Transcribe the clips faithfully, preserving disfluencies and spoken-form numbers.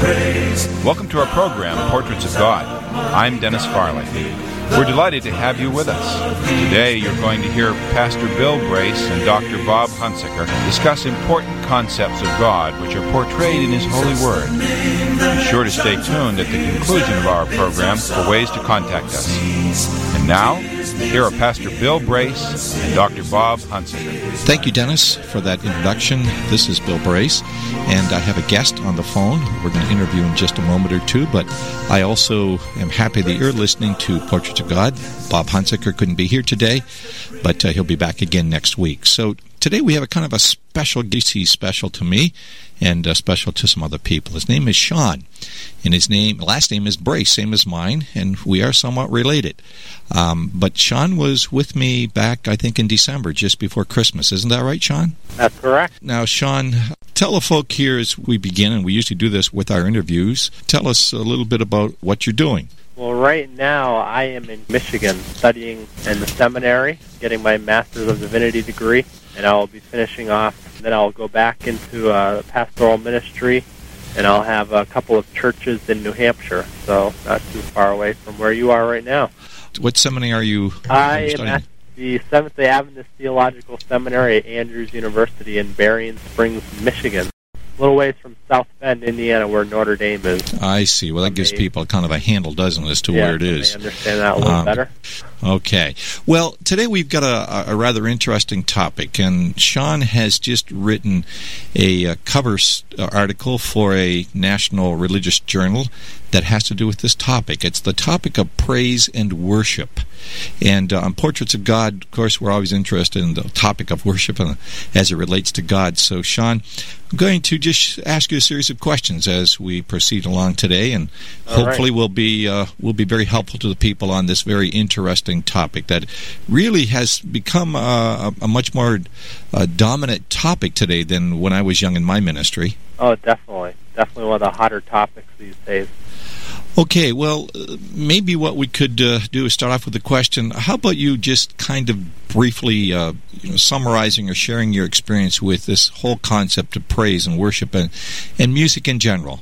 Welcome to our program, Portraits of God. I'm Dennis Farley. We're delighted to have you with us. Today you're going to hear Pastor Bill Brace and Doctor Bob Hunsaker discuss important concepts of God which are portrayed in His holy Word. Be sure to stay tuned at the conclusion of our program for ways to contact us. And now, here are Pastor Bill Brace and Doctor Bob Hunsaker. Thank you, Dennis, for that introduction. This is Bill Brace, and I have a guest on the phone we're going to interview in just a moment or two, but I also am happy that you're listening to Portraits of God. Bob Hunsaker couldn't be here today, but uh, he'll be back again next week. So today we have a kind of a special guest. He's special to me and uh, special to some other people. His name is Sean, and his name last name is Brace, same as mine, and we are somewhat related. Um, but Sean was with me back, I think, in December, just before Christmas. Isn't that right, Sean? That's correct. Now, Sean, tell the folk here as we begin, and we usually do this with our interviews, tell us a little bit about what you're doing. Well, right now I am in Michigan studying in the seminary, getting my Master's of Divinity degree, and I'll be finishing off. Then I'll go back into uh, pastoral ministry, and I'll have a couple of churches in New Hampshire, so not too far away from where you are right now. What seminary are you I am studying? at the Seventh-day Adventist Theological Seminary at Andrews University in Berrien Springs, Michigan. A little ways from South Bend, Indiana, where Notre Dame is. I see. Well, that gives people kind of a handle, doesn't it, as to yeah, where it is. I understand that a little um, better. Okay. Well, today we've got a, a rather interesting topic, and Sean has just written a, a cover article for a national religious journal that has to do with this topic. It's the topic of praise and worship. And uh, on Portraits of God, of course, we're always interested in the topic of worship and, as it relates to God. So, Sean, I'm going to just ask you a series of questions as we proceed along today, and All hopefully right. we'll be uh, we'll be very helpful to the people on this very interesting topic that really has become uh, a, a much more uh, dominant topic today than when I was young in my ministry. Oh, definitely. Definitely one of the hotter topics these days. Okay, well, uh, maybe what we could uh, do is start off with a question. How about you just kind of briefly uh, you know, summarizing or sharing your experience with this whole concept of praise and worship and, and music in general?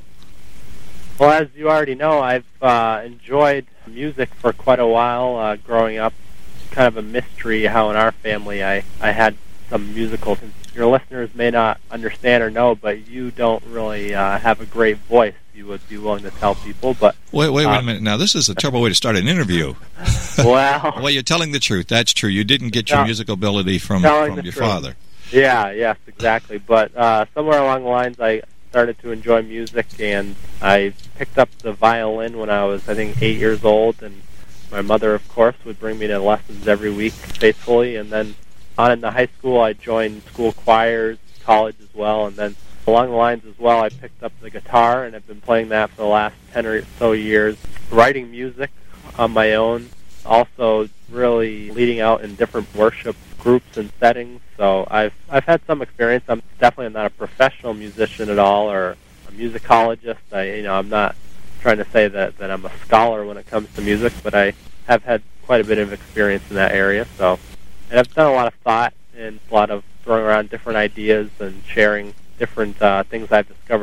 Well, as you already know, I've uh, enjoyed music for quite a while uh, growing up. Kind of a mystery how in our family I, I had some musical. Your listeners may not understand or know, but you don't really uh, have a great voice. You would be willing to tell people, but wait, wait, wait um, a minute. Now, this is a terrible way to start an interview. Well, well, you're telling the truth. That's true. You didn't get your no, musical ability from telling from your the truth. father. Yeah, yes, exactly. But uh, somewhere along the lines, I started to enjoy music, and I picked up the violin when I was, I think, eight years old, and my mother, of course, would bring me to lessons every week faithfully, and then on in the high school, I joined school choirs, college as well, and then along the lines as well, I picked up the guitar, and I've been playing that for the last ten or so years, writing music on my own, also really leading out in different worship groups and settings. So I've I've had some experience. I'm definitely not a professional musician at all or a musicologist. I you know I'm not trying to say that, that I'm a scholar when it comes to music, but I have had quite a bit of experience in that area. So and I've done a lot of thought and a lot of throwing around different ideas and sharing different uh, things I've discovered